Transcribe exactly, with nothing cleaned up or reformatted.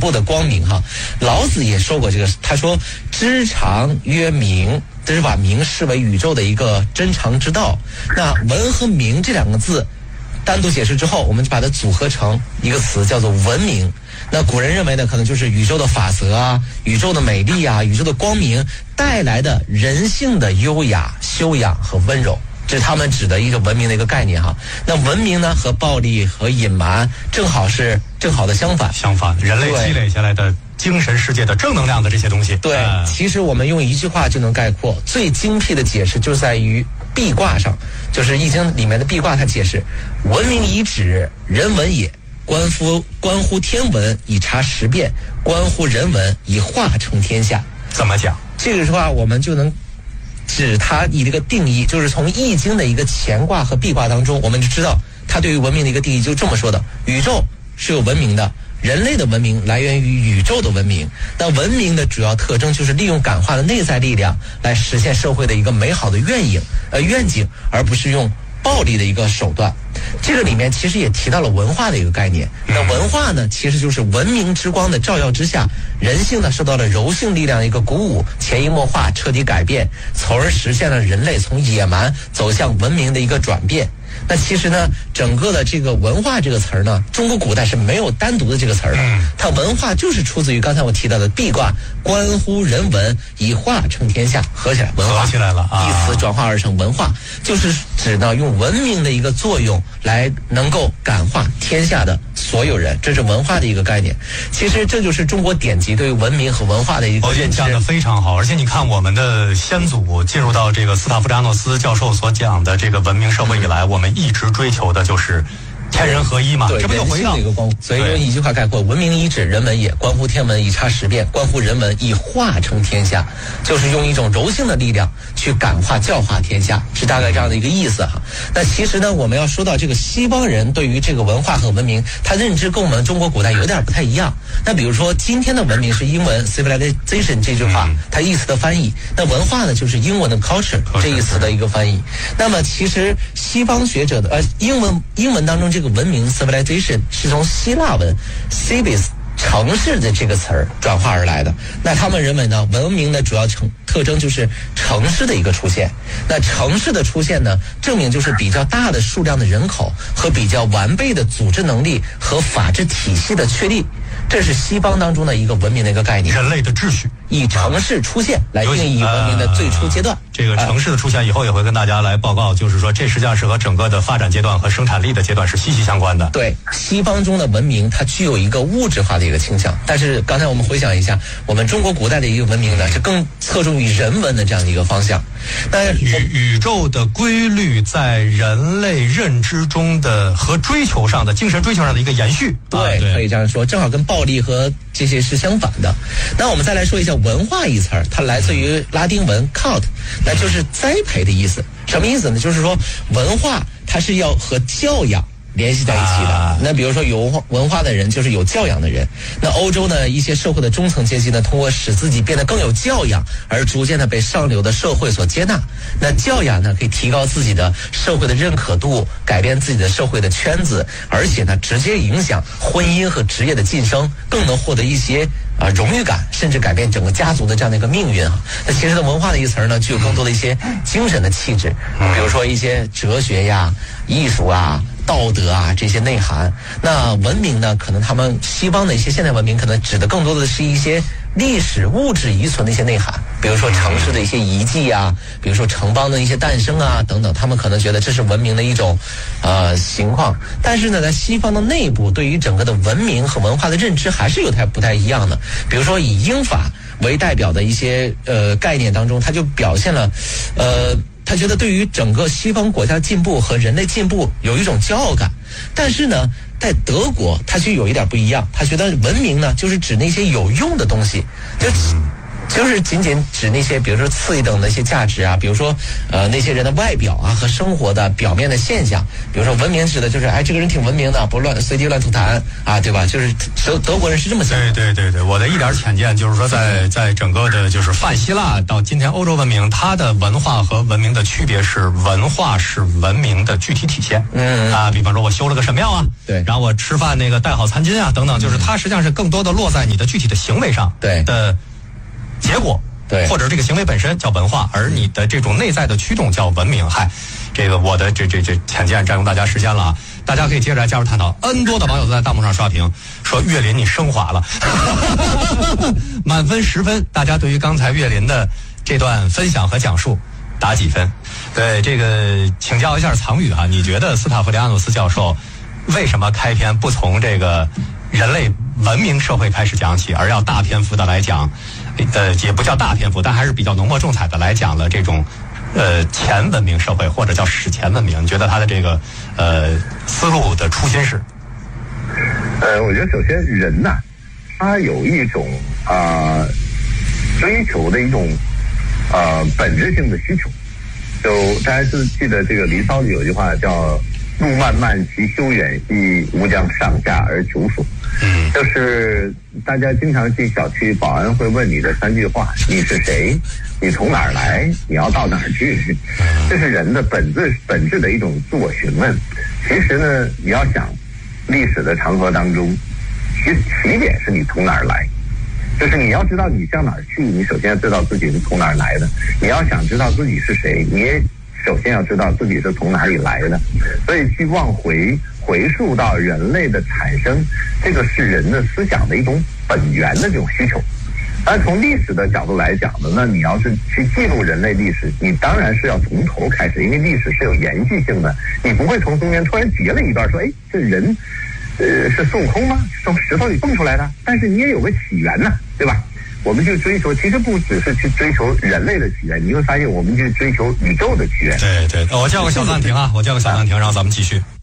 部的光明哈。老子也说过这个，他说知常曰明，这是把明视为宇宙的一个真常之道。那文和明这两个字单独解释之后，我们就把它组合成一个词，叫做文明。那古人认为呢，可能就是宇宙的法则啊，宇宙的美丽啊，宇宙的光明带来的人性的优雅、修养和温柔，这是他们指的一个文明的一个概念哈。那文明呢，和暴力和隐瞒正好是正好的相反。 相反，人类积累下来的精神世界的正能量的这些东西。 对，呃、其实我们用一句话就能概括，最精辟的解释就在于壁卦上，就是《易经》里面的壁卦，它解释文明以指人文也。关乎关乎天文以察时变，关乎人文以化成天下。 怎么讲？ 这个话我们就能指它以这个定义，就是从《易经》的一个乾卦和壁卦当中，我们就知道它对于文明的一个定义就这么说的：宇宙是有文明的，人类的文明来源于宇宙的文明。那文明的主要特征就是利用感化的内在力量来实现社会的一个美好的愿影呃愿景，而不是用暴力的一个手段。这个里面其实也提到了文化的一个概念。那文化呢，其实就是文明之光的照耀之下，人性呢受到了柔性力量的一个鼓舞，潜移默化，彻底改变，从而实现了人类从野蛮走向文明的一个转变。那其实呢，整个的这个文化这个词儿呢，中国古代是没有单独的这个词儿的。它文化就是出自于刚才我提到的壁卦，关乎人文，以化成天下，合起来文化， 合起来了啊， 一词转化而成文化，就是指呢用文明的一个作用来能够感化天下的所有人，这是文化的一个概念。其实这就是中国典籍对于文明和文化的一个认知。 讲得非常好，而且你看我们的先祖进入到这个斯塔夫扎诺斯教授所讲的这个文明社会以来，我们一直追求的就是天人合一嘛， 对， 这不就回到一个光？所以用一句话概括：文明以指人文也，关乎天文以察时变，关乎人文以化成天下。就是用一种柔性的力量去感化教化天下，是大概这样的一个意思哈。那其实呢，我们要说到这个西方人对于这个文化和文明，他认知跟我们中国古代有点不太一样。那比如说今天的文明是英文 civilization 这句话，它意思的翻译，那文化呢就是英文的 culture 这一词的一个翻译。那么其实西方学者的呃英文英文当中这个文明 civilization 是从希腊文 civis 城市的这个词儿转化而来的。那他们认为呢，文明的主要成特征就是城市的一个出现。那城市的出现呢，证明就是比较大的数量的人口和比较完备的组织能力和法治体系的确立。这是西方当中的一个文明的一个概念， 人类的秩序以城市出现来定义文明的最初阶段。 呃、这个城市的出现以后也会跟大家来报告，就是说这实际上是和整个的发展阶段和生产力的阶段是息息相关的。 对，西方中的文明它具有一个物质化的一个倾向，但是刚才我们回想一下，我们中国古代的一个文明呢，是更侧重于人文的这样的一个方向。那宇宇宙的规律在人类认知中的和追求上的精神追求上的一个延续。 对， 啊、对可以这样说，正好跟暴力和这些是相反的。那我们再来说一下文化一词儿，它来自于拉丁文 cult， 那就是栽培的意思。什么意思呢？就是说文化它是要和教养联系在一起的。 啊、 那比如说有文化的人就是有教养的人。那欧洲呢，一些社会的中层阶级呢，通过使自己变得更有教养，而逐渐的被上流的社会所接纳。那教养呢，可以提高自己的社会的认可度，改变自己的社会的圈子，而且呢，直接影响婚姻和职业的晋升，更能获得一些啊、呃、荣誉感，甚至改变整个家族的这样的一个命运啊。那其实的文化的一词呢，具有更多的一些精神的气质，比如说一些哲学呀、艺术啊、道德啊这些内涵。那文明呢，可能他们西方的一些现代文明可能指的更多的是一些历史物质遗存的一些内涵，比如说城市的一些遗迹啊，比如说城邦的一些诞生啊等等，他们可能觉得这是文明的一种呃情况。但是呢，在西方的内部对于整个的文明和文化的认知还是有太不太一样的。比如说以英法为代表的一些呃概念当中，它就表现了呃他觉得对于整个西方国家进步和人类进步有一种骄傲感。但是呢，在德国他就有一点不一样，他觉得文明呢就是指那些有用的东西，就就是仅仅指那些，比如说次一等的一些价值啊，比如说呃那些人的外表啊和生活的表面的现象，比如说文明指的就是哎这个人挺文明的，不乱随地乱吐痰啊，对吧？就是德德国人是这么想的。 对对对对，我的一点浅见就是说在，在在整个的就是泛希腊到今天欧洲文明，它的文化和文明的区别是，文化是文明的具体体现。 嗯啊，比方说我修了个神庙啊， 对， 然后我吃饭那个带好餐巾啊等等，就是它实际上是更多的落在你的具体的行为上， 对的结果。 对， 或者这个行为本身叫文化，而你的这种内在的驱动叫文明。嗨，这个我的这这这浅见占用大家时间了啊，大家可以接着来加入探讨。N 多的网友都在弹幕上刷屏说岳林你升华了，满分十分，大家对于刚才岳林的这段分享和讲述打几分？对，这个请教一下藏宇哈，你觉得斯塔夫利亚诺斯教授为什么开篇不从这个人类文明社会开始讲起，而要大篇幅的来讲？呃，也不叫大篇幅，但还是比较浓墨重彩的来讲了这种，呃，前文明社会或者叫史前文明。你觉得他的这个呃思路的初心是？ 呃，我觉得首先人呐、啊，他有一种啊、呃、追求的一种呃本质性的需求。就大家是记得这个《离骚》里有一句话叫“路漫漫其修远兮，吾将上下而求索”。 嗯， 就是大家经常进小区，保安会问你的三句话：你是谁？你从哪儿来？你要到哪儿去？这是人的本质本质的一种自我询问。其实呢，你要想历史的长河当中，起起点是你从哪儿来，就是你要知道你向哪儿去，你首先要知道自己是从哪儿来的。你要想知道自己是谁，你也首先要知道自己是从哪里来的。所以去往回。回溯到人类的产生，这个是人的思想的一种本源的这种需求。而从历史的角度来讲呢，那你要是去记录人类历史，你当然是要从头开始，因为历史是有延续性的，你不会从中间突然截了一段说，哎，这人，呃，是孙悟空吗？从石头里蹦出来的？但是你也有个起源呢，对吧？我们去追求，其实不只是去追求人类的起源，你会发现我们去追求宇宙的起源。 对对，我叫个小暂停啊，我叫个小暂停，然后咱们继续。